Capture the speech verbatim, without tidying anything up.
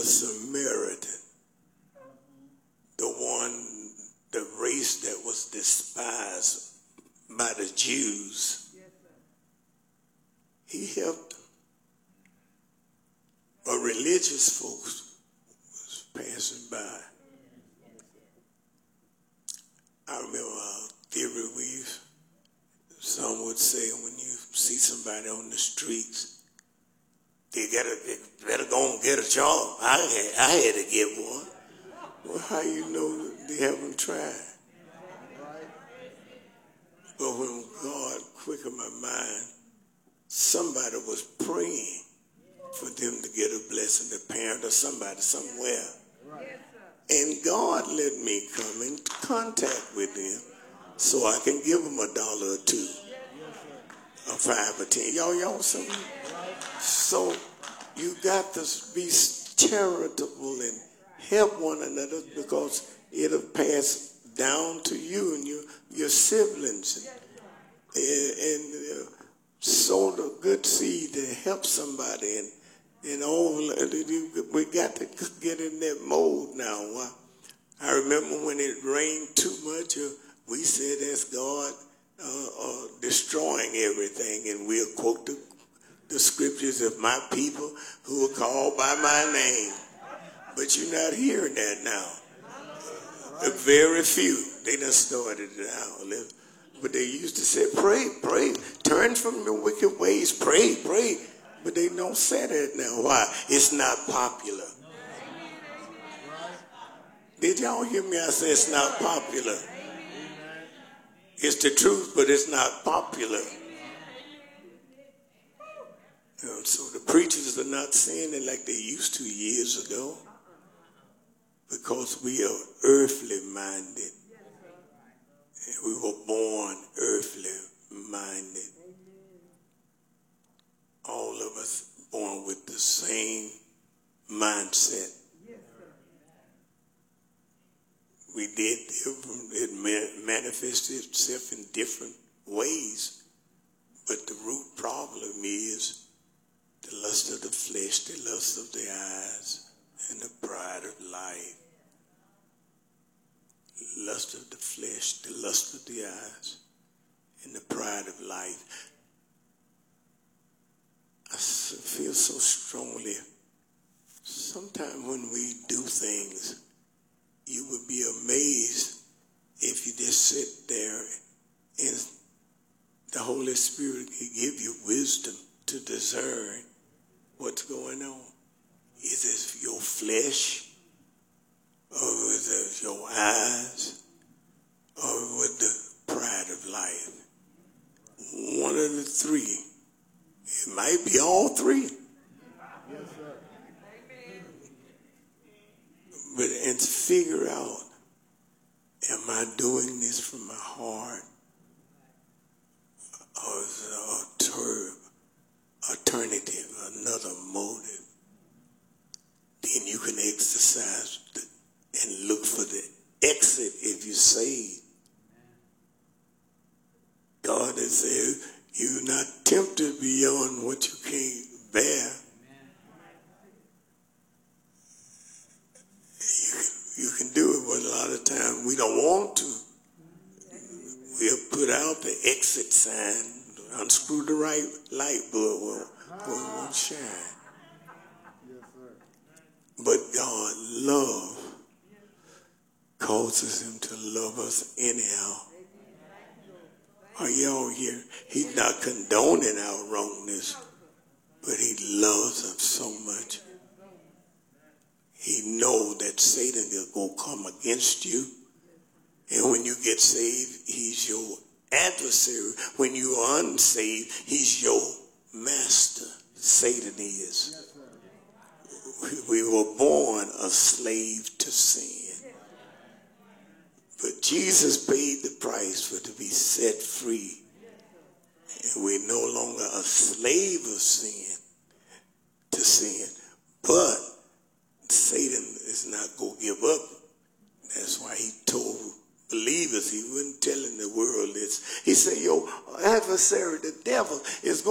the Samaritan, the one, the race that was despised by the Jews. He helped them. But religious folks was passing by. I remember a theory we, some would say when you see somebody on the streets, they gotta they better go and get a job. I had, I had to get one. Well, how you know they haven't tried? But when God quickened my mind, somebody was praying for them to get a blessing, a parent or somebody somewhere. And God let me come in contact with them so I can give them a dollar or two, or five or ten. Y'all, y'all, something? So you got to be charitable and help one another because it'll pass down to you and your, your siblings. And, and uh, sow the good seed to help somebody. And, and all, we got to get in that mode now. I remember when it rained too much, uh, we said that's God uh, uh, destroying everything. And we'll quote the, the scriptures of my people who are called by my name. But you're not hearing that now. The very few, they done started it out. But they used to say, pray, pray, turn from your wicked ways, pray, pray. But they don't say that now. Why? It's not popular. Did y'all hear me? I said it's not popular. It's the truth, but it's not popular. You know, so the preachers are not saying it like they used to years ago because we are earthly minded. And we were born earthly minded. All of us born with the same mindset. We did different, it manifested itself in different ways. But the root problem is the lust of the flesh, the lust of the eyes, and the pride of life. Lust of the flesh, the lust of the eyes, and the pride of life. I feel so strongly. Sometimes when we do things, you would be amazed if you just sit there and the Holy Spirit can give you wisdom to discern what's going on. Is it your flesh? Or with the, your eyes, or with the pride of life? One of the three. It might be all three. Yes, sir. But and figure out, am I doing this from my heart? Or is it an alternative, another motive? Then you can exercise the and look for the exit if you saved. God has said, you're not tempted beyond what you can't bear. You, you can do it, but a lot of times we don't want to. We'll put out the exit sign, unscrew the right light bulb, it won't shine. But God love causes him to love us anyhow. Are y'all here? He's not condoning our wrongness, but he loves us so much. He knows that Satan is going to come against you. And when you get saved, he's your adversary. When you are unsaved, he's your master. Satan is. We were born a slave to sin. But Jesus paid the price for to be set free. And we're no longer a slave of sin to sin. But Satan is not going to give up. That's why he told believers, he wasn't telling the world this. He said, your adversary, the devil, is going